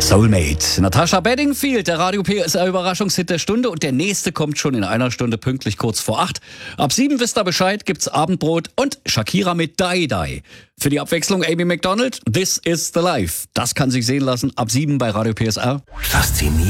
Soulmate. Natasha Bedingfield, der Radio PSR Überraschungshit der Stunde, und der nächste kommt schon in einer Stunde pünktlich kurz vor 8. Ab 7 wisst ihr Bescheid, gibt's Abendbrot und Shakira mit Die Die. Für die Abwechslung Amy Macdonald, This is the Life. Das kann sich sehen lassen ab 7 bei Radio PSR. Faszinierend.